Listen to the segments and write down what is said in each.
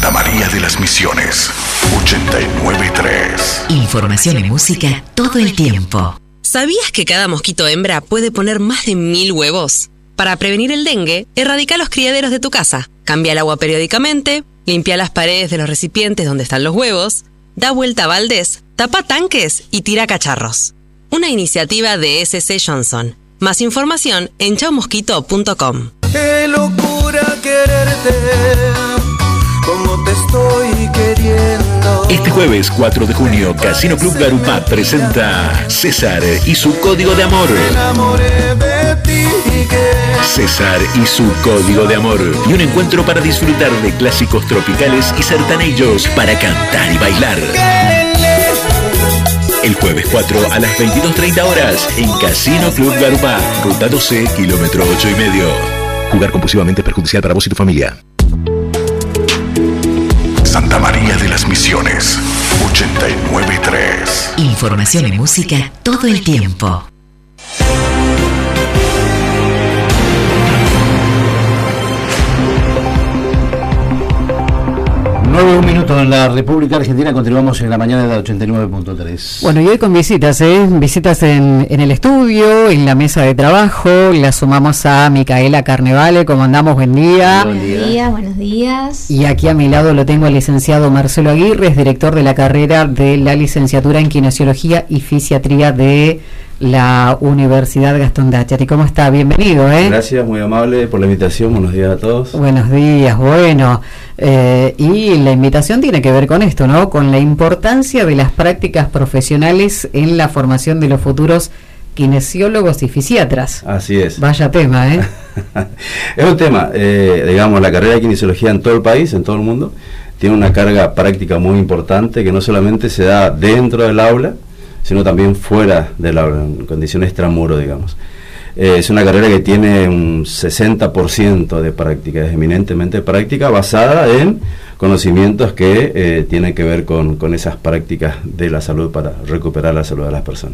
Santa María de las Misiones, 89.3. Información y música todo el tiempo. ¿Sabías que cada mosquito hembra puede poner más de 1000 huevos? Para prevenir el dengue, erradica los criaderos de tu casa. Cambia el agua periódicamente, limpia las paredes de los recipientes donde están los huevos, da vuelta a baldes, tapa tanques y tira cacharros. Una iniciativa de SC Johnson. Más información en chaumosquito.com. Qué locura quererte, como te estoy queriendo. Este jueves 4 de junio, Casino Club Garupá presenta César y su Código de Amor. Me enamoré de ti. César y su Código de Amor. Y un encuentro para disfrutar de clásicos tropicales y sertanellos para cantar y bailar. El jueves 4 a las 22:30 horas en Casino Club Garupá, Ruta 12, kilómetro 8,5. Jugar compulsivamente es perjudicial para vos y tu familia. Santa María de las Misiones, 89.3. Información y música todo el tiempo. 9 minutos en la República Argentina. Continuamos en la mañana de la 89.3. Bueno, y hoy con visitas, visitas en el estudio, en la mesa de trabajo. La sumamos a Micaela Carnevale. ¿Cómo andamos? Buen día. Buenos días. Y aquí a mi lado lo tengo al licenciado Marcelo Aguirre, es director de la carrera de la licenciatura en Kinesiología y Fisiatría de la Universidad Gastón Dáchari. ¿Cómo está? Bienvenido, Gracias, muy amable por la invitación. Buenos días a todos. Buenos días, bueno. Y la invitación tiene que ver con esto, ¿no? Con la importancia de las prácticas profesionales en la formación de los futuros kinesiólogos y fisiatras. Así es. Vaya tema, Es un tema, digamos, la carrera de kinesiología en todo el país, en todo el mundo, tiene una carga práctica muy importante que no solamente se da dentro del aula, sino también fuera del aula, en condiciones extramuro, digamos. Es una carrera que tiene un 60% de práctica, es eminentemente práctica, basada en conocimientos que tienen que ver con esas prácticas de la salud para recuperar la salud de las personas.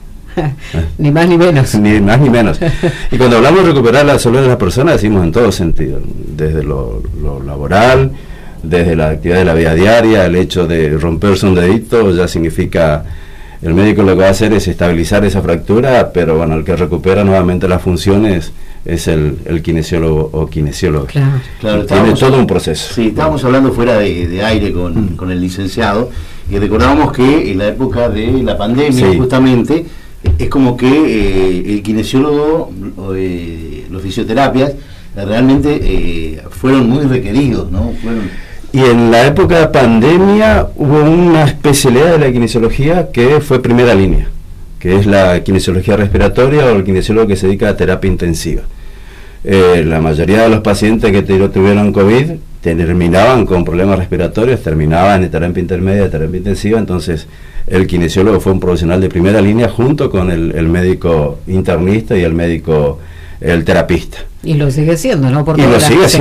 Ni más ni menos. Ni más ni menos. Y cuando hablamos de recuperar la salud de las personas, decimos en todo sentido, desde lo laboral, desde la actividad de la vida diaria, el hecho de romperse un dedito ya significa... El médico lo que va a hacer es estabilizar esa fractura, pero bueno, el que recupera nuevamente las funciones es el kinesiólogo o kinesióloga. Claro, tiene todo un proceso. Sí, estábamos hablando fuera de aire con el licenciado y recordábamos que en la época de la pandemia, justamente, es como que el kinesiólogo, los fisioterapias, realmente fueron muy requeridos, ¿no? Y en la época de pandemia hubo una especialidad de la kinesiología que fue primera línea, que es la kinesiología respiratoria o el kinesiólogo que se dedica a terapia intensiva. La mayoría de los pacientes que tuvieron COVID terminaban con problemas respiratorios, terminaban en terapia intermedia, terapia intensiva, entonces el kinesiólogo fue un profesional de primera línea junto con el médico internista y el terapista. Y lo sigue siendo, ¿no? Y lo sigue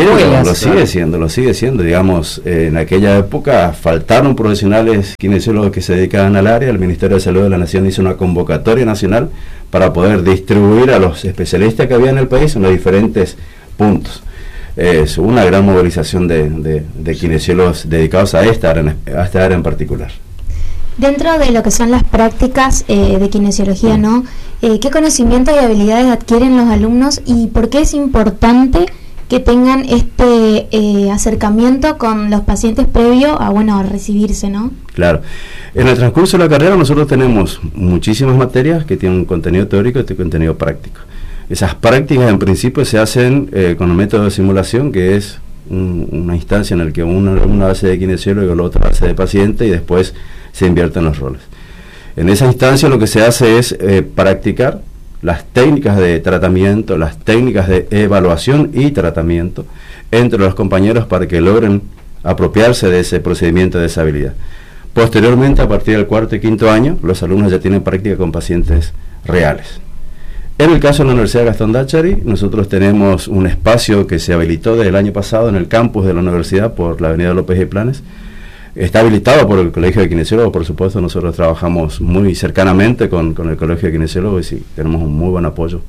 siendo, digamos, en aquella época faltaron profesionales kinesiólogos que se dedicaban al área. El Ministerio de Salud de la Nación hizo una convocatoria nacional para poder distribuir a los especialistas que había en el país en los diferentes puntos. Es una gran movilización de kinesiólogos dedicados a esta área en particular. Dentro de lo que son las prácticas de kinesiología, ¿no? ¿Qué conocimientos y habilidades adquieren los alumnos y por qué es importante que tengan este acercamiento con los pacientes previo a recibirse, ¿no? Claro. En el transcurso de la carrera nosotros tenemos muchísimas materias que tienen un contenido teórico y un contenido práctico. Esas prácticas en principio se hacen con un método de simulación que es una instancia en la que una hace de kinesiólogo y la otra hace de paciente y después se invierten los roles. En esa instancia lo que se hace es practicar las técnicas de tratamiento, las técnicas de evaluación y tratamiento entre los compañeros para que logren apropiarse de ese procedimiento, de esa habilidad. Posteriormente, a partir del 4º y 5º año, los alumnos ya tienen práctica con pacientes reales. En el caso de la Universidad Gastón Dáchari, nosotros tenemos un espacio que se habilitó desde el año pasado en el campus de la universidad por la avenida López y Planes. Está habilitado por el Colegio de Kinesiólogos, por supuesto, nosotros trabajamos muy cercanamente con el Colegio de Kinesiólogos y tenemos un muy buen apoyo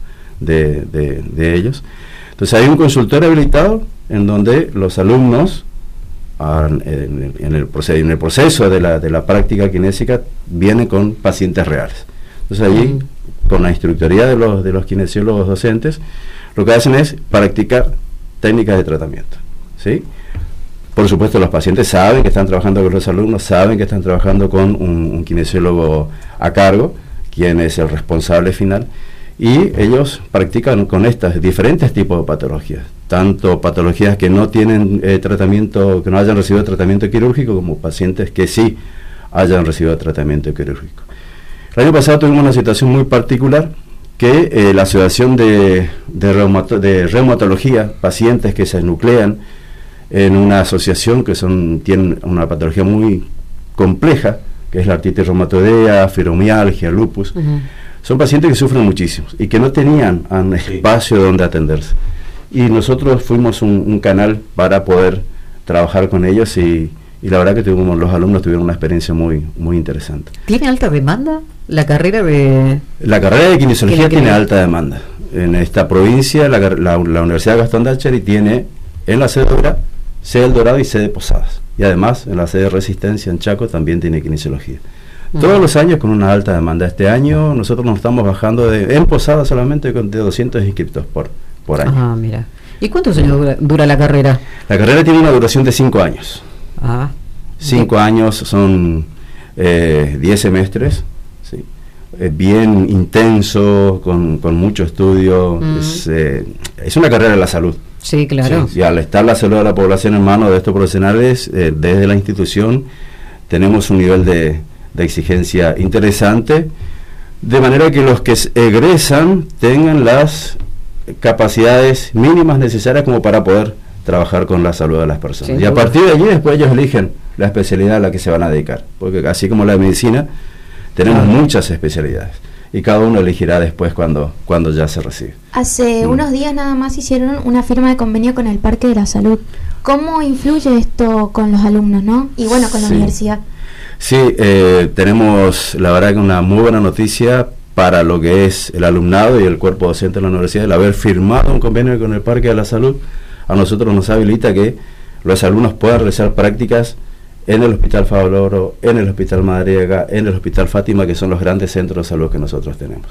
de ellos. Entonces hay un consultorio habilitado en donde los alumnos en el proceso de la práctica kinésica vienen con pacientes reales. Entonces allí, con la instructoría de los kinesiólogos docentes, lo que hacen es practicar técnicas de tratamiento, ¿sí? Por supuesto, los pacientes saben que están trabajando con los alumnos, saben que están trabajando con un kinesiólogo a cargo, quien es el responsable final, y ellos practican con estas diferentes tipos de patologías, tanto patologías que no tienen tratamiento, que no hayan recibido tratamiento quirúrgico, como pacientes que sí hayan recibido tratamiento quirúrgico. El año pasado tuvimos una situación muy particular, que la Asociación de Reumatología, pacientes que se nuclean en una asociación que tienen una patología muy compleja, que es la artritis reumatoidea, fibromialgia, lupus, son pacientes que sufren muchísimo y que no tenían un espacio donde atenderse. Y nosotros fuimos un canal para poder trabajar con ellos y la verdad que los alumnos tuvieron una experiencia muy, muy interesante. ¿Tiene alta demanda la carrera de...? La carrera de kinesiología tiene alta demanda. En esta provincia, la Universidad Gastón Dacheri tiene en la sede El Dorado y sede Posadas. Y además, en la sede Resistencia en Chaco también tiene kinesiología. Todos los años con una alta demanda. Este año nosotros nos estamos bajando en Posadas solamente de 200 inscriptos por año. Ah, mira. ¿Y cuántos años dura la carrera? La carrera tiene una duración de 5 años. 5 años son 10 semestres, ¿sí? Bien intenso, con mucho estudio. Es una carrera de la salud. Sí, claro. Sí, y al estar la salud de la población en manos de estos profesionales, desde la institución tenemos un nivel de exigencia interesante, de manera que los que egresan tengan las capacidades mínimas necesarias como para poder trabajar con la salud de las personas. Sí, y a partir de allí después ellos eligen la especialidad a la que se van a dedicar, porque así como la medicina tenemos muchas especialidades y cada uno elegirá después cuando ya se recibe. Hace unos días nada más hicieron una firma de convenio con el Parque de la Salud. ¿Cómo influye esto con los alumnos, no? Y bueno, con la universidad. Sí, tenemos la verdad que una muy buena noticia para lo que es el alumnado y el cuerpo docente de la universidad. El haber firmado un convenio con el Parque de la Salud a nosotros nos habilita que los alumnos puedan realizar prácticas en el Hospital Favaloro, en el Hospital Madariaga, en el Hospital Fátima, que son los grandes centros de salud que nosotros tenemos.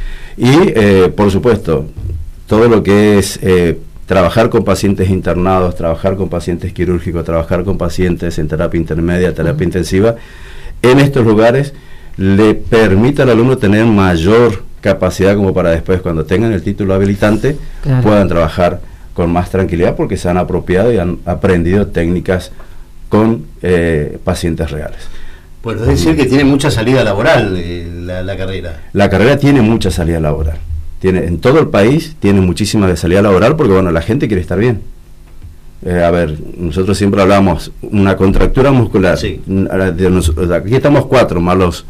Y, por supuesto, todo lo que es trabajar con pacientes internados, trabajar con pacientes quirúrgicos, trabajar con pacientes en terapia intermedia, terapia intensiva, en estos lugares le permite al alumno tener mayor capacidad como para después, cuando tengan el título habilitante, puedan trabajar con más tranquilidad porque se han apropiado y han aprendido técnicas con pacientes reales. Bueno, es decir que tiene mucha salida laboral la carrera. La carrera tiene mucha salida laboral. En todo el país tiene muchísima salida laboral porque, bueno, la gente quiere estar bien. A ver, nosotros siempre hablamos, una contractura muscular. Sí. Aquí estamos 4, más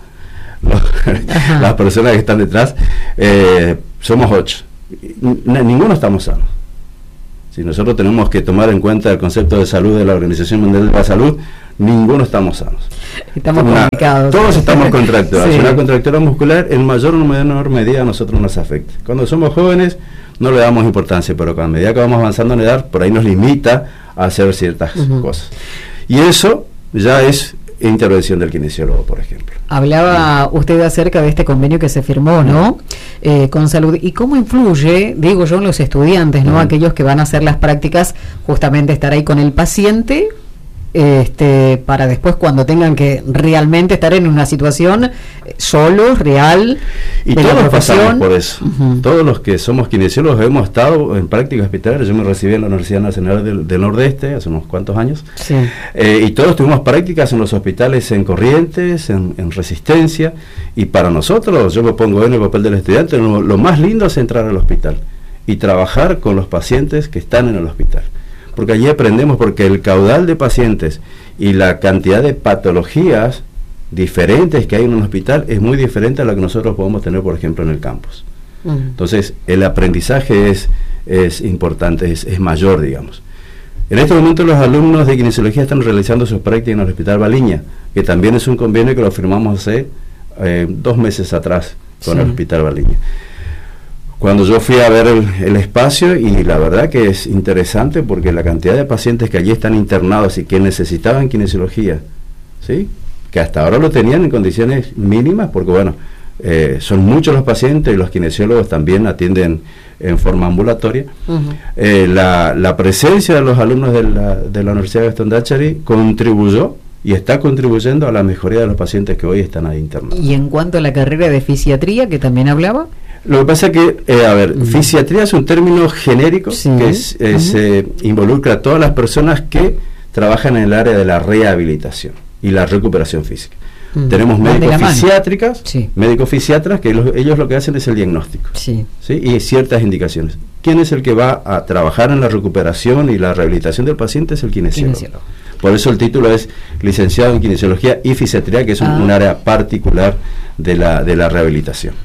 las personas que están detrás. Somos 8. Ninguno estamos sanos. Si nosotros tenemos que tomar en cuenta el concepto de salud de la Organización Mundial de la Salud, ninguno estamos sanos. Estamos complicados. Todos estamos contracturados. Sí. Una contractura muscular en mayor o menor medida a nosotros nos afecta. Cuando somos jóvenes no le damos importancia, pero a medida que vamos avanzando en edad, por ahí nos limita a hacer ciertas cosas. Y eso ya es intervención del kinesiólogo, por ejemplo. Hablaba usted acerca de este convenio que se firmó, ¿no? Con salud. ¿Y cómo influye, digo yo, en los estudiantes, ¿no? Aquellos que van a hacer las prácticas, justamente estar ahí con el paciente, para después cuando tengan que realmente estar en una situación solos, real, y todos pasamos por eso. Todos los que somos kinesiólogos hemos estado en prácticas hospitalarias. Yo me recibí en la Universidad Nacional del Nordeste hace unos cuantos años, y todos tuvimos prácticas en los hospitales en Corrientes, en Resistencia, y para nosotros, yo me pongo en el papel del estudiante, lo más lindo es entrar al hospital y trabajar con los pacientes que están en el hospital, porque allí aprendemos, porque el caudal de pacientes y la cantidad de patologías diferentes que hay en un hospital es muy diferente a la que nosotros podemos tener, por ejemplo, en el campus. Entonces, el aprendizaje es importante, es mayor, digamos. En este momento los alumnos de kinesiología están realizando sus prácticas en el Hospital Baliña, que también es un convenio que lo firmamos hace 2 meses atrás con el Hospital Baliña. cuando yo fui a ver el espacio, y la verdad que es interesante porque la cantidad de pacientes que allí están internados y que necesitaban kinesiología, ¿sí?, que hasta ahora lo tenían en condiciones mínimas, porque bueno, son muchos los pacientes y los kinesiólogos también atienden en forma ambulatoria. La presencia de los alumnos de la Universidad de Gastón Dáchary contribuyó y está contribuyendo a la mejoría de los pacientes que hoy están ahí internados. Y en cuanto a la carrera de fisiatría, que también hablaba. Lo que pasa es que, fisiatría es un término genérico, sí, que involucra a todas las personas que trabajan en el área de la rehabilitación y la recuperación física. Tenemos médicos fisiátricas, sí, médicos fisiatras, que ellos lo que hacen es el diagnóstico, sí, ¿sí?, y ciertas indicaciones. ¿Quién es el que va a trabajar en la recuperación y la rehabilitación del paciente? Es el kinesiólogo. Por eso el título es licenciado en kinesiología y fisiatría, que es un área particular de la rehabilitación.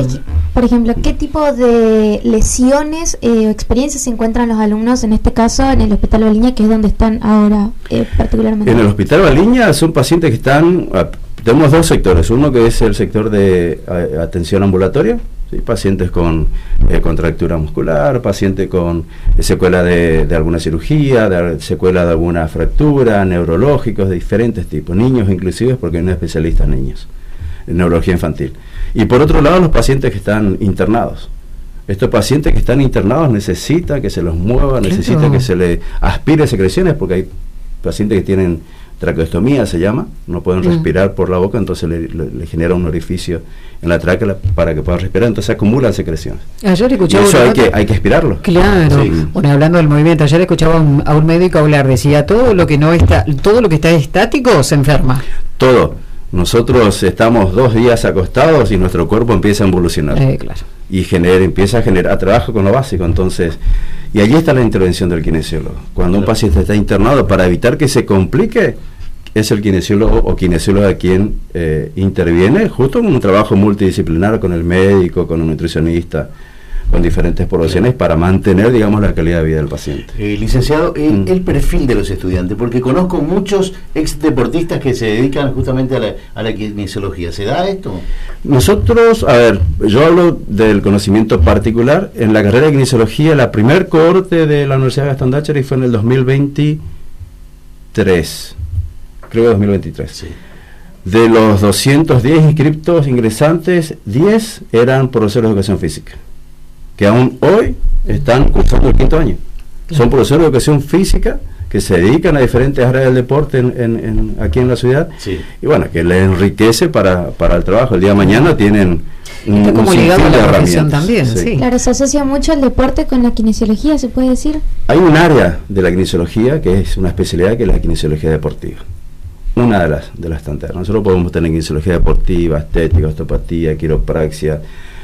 Por ejemplo, ¿qué tipo de lesiones o experiencias se encuentran los alumnos, en este caso en el Hospital Baliña, que es donde están ahora particularmente? En el Hospital Baliña son pacientes que están... Tenemos dos sectores, uno que es el sector de atención ambulatoria, ¿sí?, pacientes con contractura muscular, pacientes con secuela de alguna cirugía, secuela de alguna fractura, neurológicos de diferentes tipos, niños inclusive, porque hay un especialista en niños, en neurología infantil. Y por otro lado, los pacientes que están internados. Estos pacientes que están internados necesitan que se los mueva, necesitan que se les aspire secreciones, porque hay pacientes que tienen traqueostomía, se llama, no pueden respirar por la boca, entonces le genera un orificio en la tráquea para que puedan respirar, entonces acumulan secreciones. Ayer escuchaba, y eso hay que aspirarlo. Claro. Sí. Bueno, hablando del movimiento, ayer escuchaba a un médico hablar, decía, todo lo que está estático se enferma. Todo. Nosotros estamos 2 días acostados y nuestro cuerpo empieza a evolucionar. Claro. Y empieza a generar trabajo con lo básico, entonces, y allí está la intervención del kinesiólogo. Cuando un paciente está internado, para evitar que se complique, es el kinesiólogo o kinesióloga quien interviene, justo en un trabajo multidisciplinar con el médico, con un nutricionista, con diferentes poblaciones, para mantener, digamos, la calidad de vida del paciente. Licenciado, el perfil de los estudiantes, porque conozco muchos ex deportistas que se dedican justamente a la kinesiología. ¿Se da esto? Nosotros, yo hablo del conocimiento particular. En la carrera de kinesiología, la primer cohorte de la Universidad de Gastón Dáchary fue en el 2023, creo que 2023. Sí. De los 210 inscriptos ingresantes, 10 eran profesores de educación física, que aún hoy están cursando el 5º año. Son profesores de educación física que se dedican a diferentes áreas del deporte aquí en la ciudad, sí, y bueno, que les enriquece para el trabajo. El día de mañana tienen como ligado a la profesión también, sí. Sí. Claro, se asocia mucho el deporte con la kinesiología, ¿se puede decir? Hay un área de la kinesiología que es una especialidad, que es la kinesiología deportiva. Una de las tantas. Nosotros podemos tener kinesiología deportiva, estética, osteopatía, quiropraxia,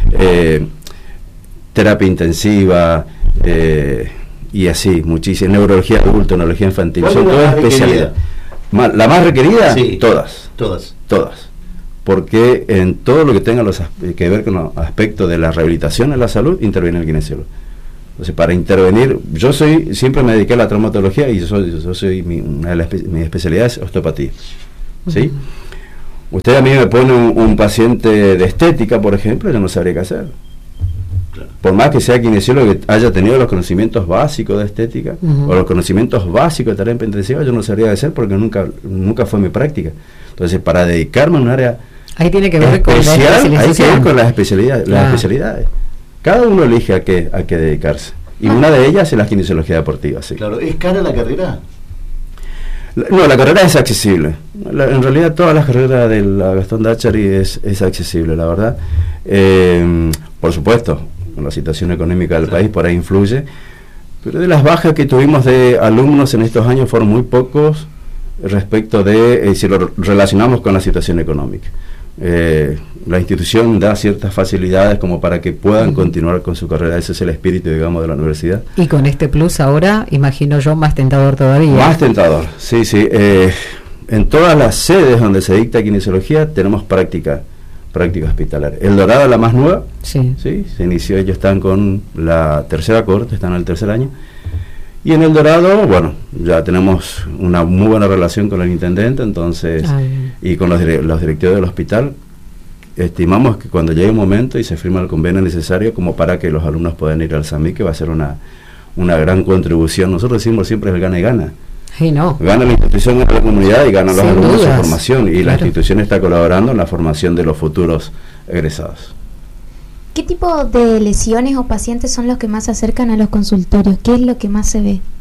terapia intensiva, y así, muchísimas, neurología adulta, neurología infantil, son todas especialidades. La más requerida, sí, todas, porque en todo lo que tenga que ver con los aspectos de la rehabilitación en la salud, interviene el kinesiólogo. Entonces, para intervenir, siempre me dediqué a la traumatología, y una de mis especialidades es osteopatía, ¿sí? Usted a mí me pone un paciente de estética, por ejemplo, yo no sabría qué hacer. Por más que sea kinesiólogo, que haya tenido los conocimientos básicos de estética, o los conocimientos básicos de terapia intensiva, yo no sabría qué hacer porque nunca fue mi práctica. Entonces, para dedicarme a un área ahí tiene que ver especial, hay que ver con las especialidades. Cada uno elige a qué dedicarse. Y una de ellas es la kinesiología deportiva. Sí. Claro, ¿es cara la carrera? No, la carrera es accesible. En realidad todas las carreras de la Gastón Dáchary es accesible, la verdad. Por supuesto, la situación económica del país por ahí influye, pero de las bajas que tuvimos de alumnos en estos años fueron muy pocos respecto de, si lo relacionamos con la situación económica. La institución da ciertas facilidades como para que puedan continuar con su carrera. Ese es el espíritu, digamos, de la universidad. Y con este plus ahora, imagino yo, más tentador todavía. Más tentador, sí. En todas las sedes donde se dicta kinesiología tenemos práctica hospitalaria. El Dorado es la más nueva, sí, se inició, ellos están con la 3ª cohorte, están en el 3er año. Y en El Dorado, bueno, ya tenemos una muy buena relación con el intendente, entonces, y con los directivos del hospital. estimamos que cuando llegue un momento y se firma el convenio necesario como para que los alumnos puedan ir al SAMI, que va a ser una gran contribución. Nosotros decimos siempre el gana y gana. Sí, no. Gana la institución, gana la comunidad y ganan los Sin alumnos dudas. su formación. Y Claro. la institución está colaborando en la formación de los futuros egresados. ¿Qué tipo de lesiones o pacientes son los que más se acercan a los consultorios? ¿Qué es lo que más se ve?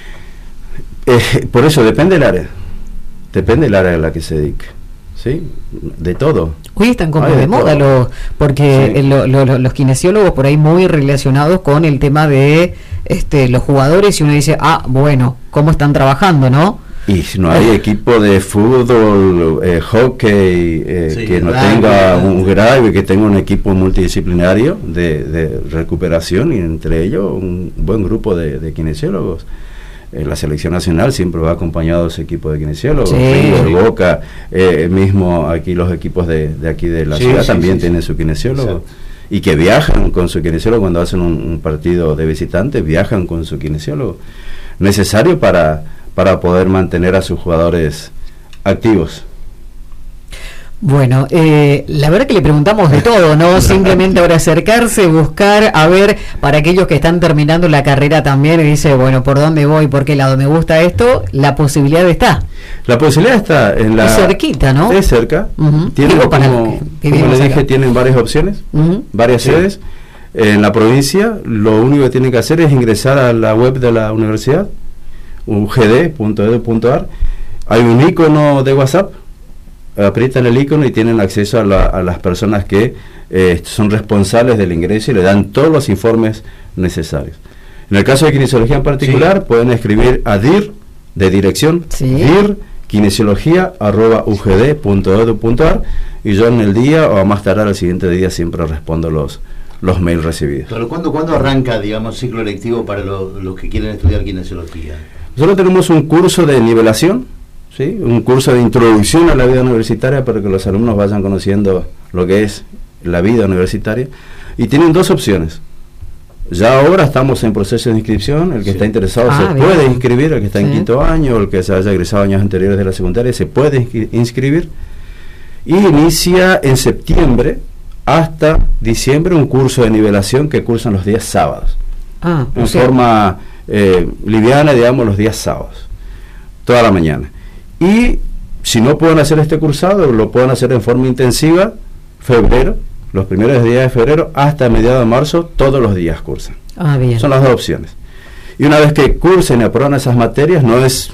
Por eso depende del área. Depende del área a la que se dedique. ¿Sí? De todo. Hoy están como Hay de de moda todo. porque Sí. los kinesiólogos por ahí muy relacionados con el tema de los jugadores, y uno dice, bueno, ¿cómo están trabajando, no? Y si no hay equipo de fútbol, hockey, Sí, que no rugby, tenga ¿no? un grave, que tenga un equipo multidisciplinario de recuperación, y entre ellos un buen grupo de kinesiólogos. La selección nacional siempre va acompañado de ese equipo de kinesiólogos. Sí. River, Boca, mismo aquí los equipos de aquí de la Sí, ciudad sí, también sí, tienen sí. su kinesiólogo. Exacto. Y que viajan con su kinesiólogo cuando hacen un partido de visitantes, viajan con su kinesiólogo. Necesario para poder mantener a sus jugadores activos. Bueno, la verdad que le preguntamos de todo, ¿no? Simplemente ahora acercarse, buscar, a ver, para aquellos que están terminando la carrera también y dice, bueno, ¿por dónde voy? ¿Por qué lado me gusta esto? La posibilidad está. La posibilidad está en la... Es cerquita, ¿no? Es cerca. Ujú. Tienen, Digo, para como los que como vivimos les dije, acá. tienen varias opciones, Ujú. varias Sí. sedes. En la provincia, lo único que tienen que hacer es ingresar a la web de la universidad, ugd.edu.ar. Hay un icono de WhatsApp, aprietan el icono y tienen acceso a las personas que son responsables del ingreso y le dan todos los informes necesarios. En el caso de kinesiología en particular, Sí. pueden escribir a DIR, de dirección, Sí. DIR, kinesiología@ugd.edu.ar, y yo en el día o a más tardar el siguiente día siempre respondo los mails recibidos. Pero ¿cuándo arranca, digamos, ciclo lectivo para los que quieren estudiar kinesiología? Nosotros tenemos un curso de nivelación, ¿sí? Un curso de introducción a la vida universitaria para que los alumnos vayan conociendo lo que es la vida universitaria, y tienen dos opciones. Ya ahora estamos en proceso de inscripción. El que Sí. está interesado se Bien. puede inscribir, el que está en Sí. quinto año, el que se haya egresado años anteriores de la secundaria se puede inscribir, y inicia en septiembre hasta diciembre un curso de nivelación que cursan los días sábados, O en sea, forma liviana, digamos, los días sábados, toda la mañana. Y si no pueden hacer este cursado, lo pueden hacer en forma intensiva, febrero, los primeros días de febrero hasta mediados de marzo, todos los días cursan. bien. Son las dos opciones. Y una vez que cursen y aprueban esas materias, no es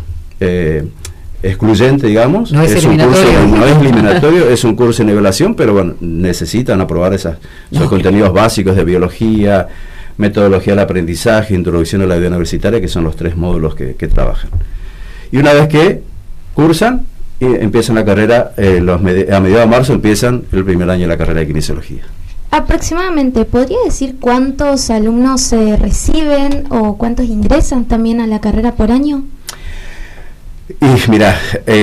excluyente, digamos, No es un curso, eliminatorio. no es eliminatorio, es un curso de nivelación, pero bueno, necesitan aprobar esos contenidos básicos de biología, metodología del aprendizaje, introducción a la vida universitaria, que son los 3 módulos que trabajan. Y una vez que cursan, empiezan la carrera, a mediados de marzo empiezan el primer año de la carrera de kinesiología. Aproximadamente, ¿podría decir cuántos alumnos se reciben o cuántos ingresan también a la carrera por año? Y mira,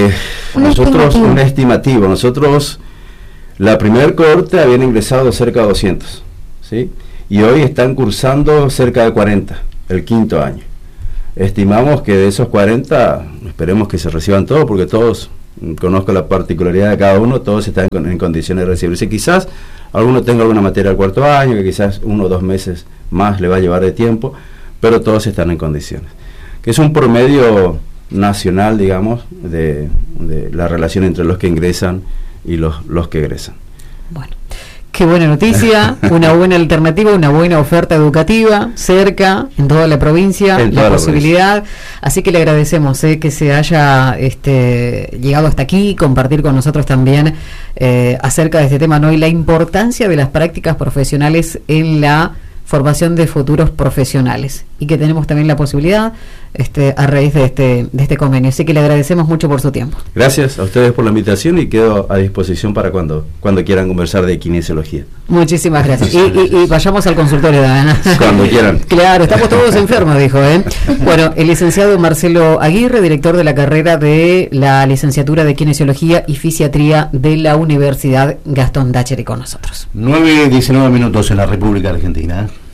un estimativo. Nosotros, la primer cohorte habían ingresado cerca de 200, ¿sí? Y hoy están cursando cerca de 40, el quinto año. Estimamos que de esos 40, esperemos que se reciban todos, porque todos, conozco la particularidad de cada uno, todos están en condiciones de recibirse. Quizás alguno tenga alguna materia al cuarto año, que quizás 1 o 2 meses más le va a llevar de tiempo, pero todos están en condiciones. Que es un promedio nacional, digamos, de la relación entre los que ingresan y los que egresan. Bueno, qué buena noticia, una buena alternativa, una buena oferta educativa, cerca, en toda la provincia, En toda la la posibilidad. Así que le agradecemos que se haya llegado hasta aquí, compartir con nosotros también acerca de este tema, ¿no? Y la importancia de las prácticas profesionales en la formación de futuros profesionales, y que tenemos también la posibilidad a raíz de este convenio. Así que le agradecemos mucho por su tiempo. Gracias a ustedes por la invitación y quedo a disposición para cuando quieran conversar de kinesiología. Muchísimas gracias. Y vayamos al consultorio de Ana. Cuando quieran. Claro, estamos todos enfermos, dijo. Bueno, el licenciado Marcelo Aguirre, director de la carrera de la licenciatura de Kinesiología y Fisiatría de la Universidad Gastón Dácheri, con nosotros. 9:19 en la República Argentina.